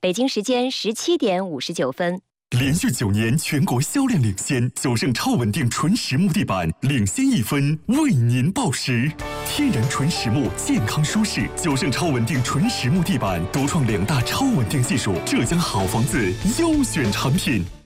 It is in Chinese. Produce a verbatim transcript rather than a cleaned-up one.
北京时间十七点五十九分。 连续九年全国销量领先，九盛超稳定纯实木地板领先一分，为您报时。天然纯实木，健康舒适，九盛超稳定纯实木地板独创两大超稳定技术，浙江好房子优选产品。